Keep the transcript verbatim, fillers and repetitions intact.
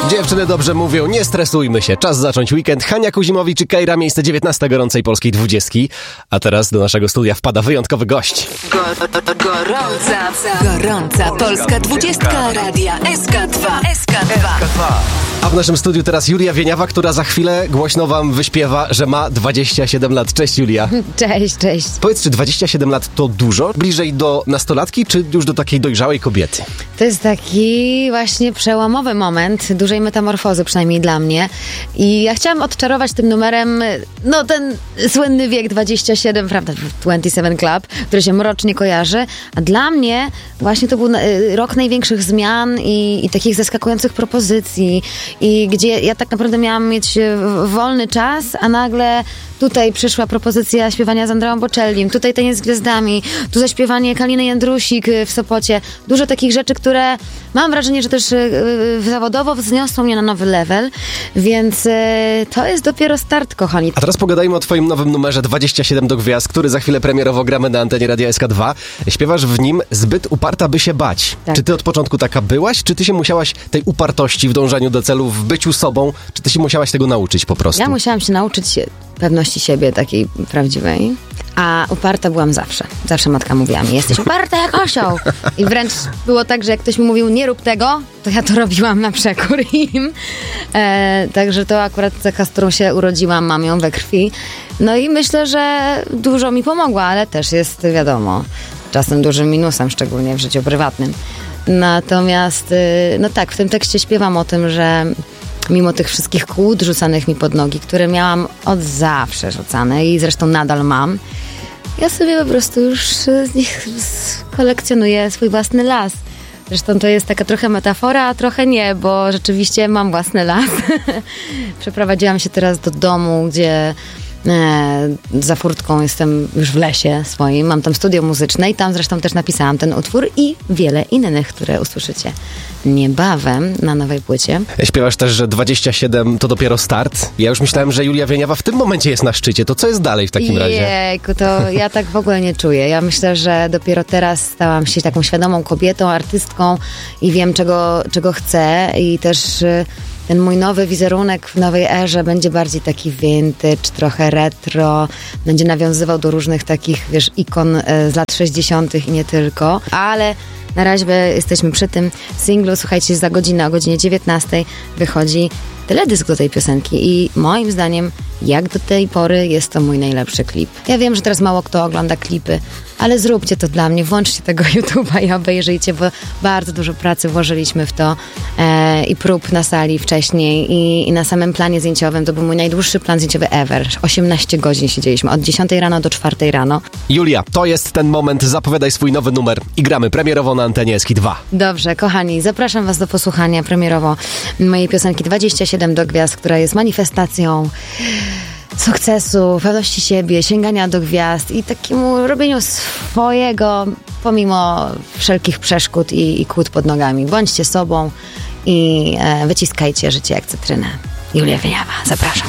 Dziewczyny dobrze mówią, nie stresujmy się. Czas zacząć weekend. Hania Kuzimowicz i Kejra, miejsce dziewiętnaste gorącej polskiej dwudziestki. A teraz do naszego studia wpada wyjątkowy gość. Go, go, gorąca, gorąca polska dwudziestka radia S K dwa. S K dwa. A w naszym studiu teraz Julia Wieniawa, która za chwilę głośno wam wyśpiewa, że ma dwadzieścia siedem lat. Cześć, Julia. Cześć, cześć. Powiedz, czy dwadzieścia siedem lat to dużo? Bliżej do nastolatki, czy już do takiej dojrzałej kobiety? To jest taki właśnie przełomowy moment dużej metamorfozy, przynajmniej dla mnie. I ja chciałam odczarować tym numerem, no ten słynny wiek dwadzieścia siedem, prawda, dwadzieścia siedem Club, który się mrocznie kojarzy. A dla mnie właśnie to był rok największych zmian i, i takich zaskakujących propozycji. I gdzie ja tak naprawdę miałam mieć wolny czas, a nagle tutaj przyszła propozycja śpiewania z Andreą Bocellim, tutaj taniec z gwiazdami, tu zaśpiewanie Kaliny Jędrusik w Sopocie. Dużo takich rzeczy, które mam wrażenie, że też zawodowo wzniosą mnie na nowy level, więc to jest dopiero start, kochani. A teraz pogadajmy o twoim nowym numerze dwadzieścia siedem do gwiazd, który za chwilę premierowo gramy na antenie Radia S K dwa. Śpiewasz w nim Zbyt uparta, by się bać. Tak. Czy ty od początku taka byłaś? Czy ty się musiałaś tej upartości w dążeniu do celu, w byciu sobą? Czy ty się musiałaś tego nauczyć po prostu? Ja musiałam się nauczyć pewności siebie takiej prawdziwej, a uparta byłam zawsze. Zawsze matka mówiła mi, jesteś uparta jak osioł. I wręcz było tak, że jak ktoś mi mówił, nie rób tego, to ja to robiłam na przekór im. E, także to akurat cecha, z którą się urodziłam, mam ją we krwi. No i myślę, że dużo mi pomogła, ale też jest, wiadomo, czasem dużym minusem, szczególnie w życiu prywatnym. Natomiast, no tak, w tym tekście śpiewam o tym, że mimo tych wszystkich kłód rzucanych mi pod nogi, które miałam od zawsze rzucane i zresztą nadal mam, ja sobie po prostu już z nich kolekcjonuję swój własny las. Zresztą to jest taka trochę metafora, a trochę nie, bo rzeczywiście mam własny las. Przeprowadziłam się teraz do domu, gdzie e, za furtką jestem już w lesie swoim. Mam tam studio muzyczne i tam zresztą też napisałam ten utwór i wiele innych, które usłyszycie niebawem na nowej płycie. Śpiewasz też, że dwadzieścia siedem to dopiero start. Ja już myślałem, że Julia Wieniawa w tym momencie jest na szczycie. To co jest dalej w takim razie? Jejku, to ja tak w ogóle nie czuję. Ja myślę, że dopiero teraz stałam się taką świadomą kobietą, artystką i wiem, czego, czego chcę i też ten mój nowy wizerunek w nowej erze będzie bardziej taki vintage, trochę retro, będzie nawiązywał do różnych takich, wiesz, ikon z lat sześćdziesiątych i nie tylko, ale na razie jesteśmy przy tym singlu. Słuchajcie, za godzinę, o godzinie dziewiętnastej wychodzi teledysk do tej piosenki i moim zdaniem, jak do tej pory, jest to mój najlepszy klip. Ja wiem, że teraz mało kto ogląda klipy, ale zróbcie to dla mnie, włączcie tego YouTube'a i obejrzyjcie, bo bardzo dużo pracy włożyliśmy w to e, i prób na sali wcześniej i, i na samym planie zdjęciowym. To był mój najdłuższy plan zdjęciowy ever. osiemnaście godzin siedzieliśmy, od dziesiątej rano do czwartej rano. Julia, to jest ten moment, zapowiadaj swój nowy numer i gramy premierowo na antenie S K dwa. Dobrze, kochani, zapraszam was do posłuchania premierowo mojej piosenki dwadzieścia siedem do gwiazd, która jest manifestacją sukcesu, pewności siebie, sięgania do gwiazd i takiemu robieniu swojego pomimo wszelkich przeszkód i, i kłód pod nogami. Bądźcie sobą i e, wyciskajcie życie jak cytrynę. Julia Wieniawa, zapraszam.